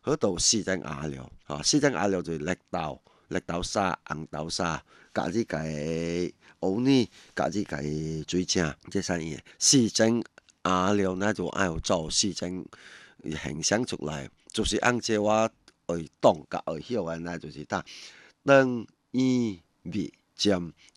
迄度四种鸭料，吼，四种鸭料就是绿豆沙、红豆沙，加入家乌泥，加入家水正，这三样四种鸭料，咱就爱有做四种形象出来，就是按照我会懂甲会晓的，那就是当汤、圆、米、酱。